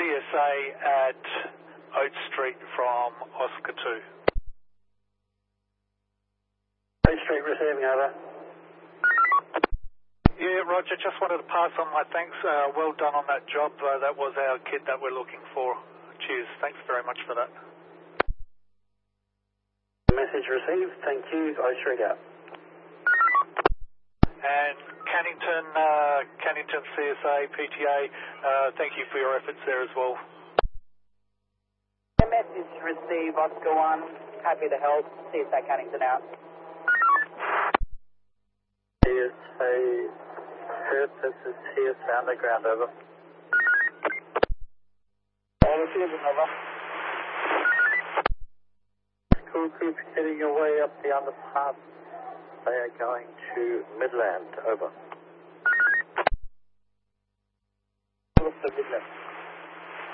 CSA at Oat Street from Oscar 2. Oat Street receiving, over. Yeah, Roger, just wanted to pass on my thanks. Well done on that job. That was our kid that we're looking for. Cheers. Thanks very much for that. Message received. Thank you. Oat Street out. And Cannington CSA, PTA, thank you for your efforts there as well. Message received, Oscar 1. Happy to help. CSA Cannington out. CSA, Herb, this is CSA Underground, over. All receiving, over. School group heading your way up the underpass. They are going to Midland, over. Midland.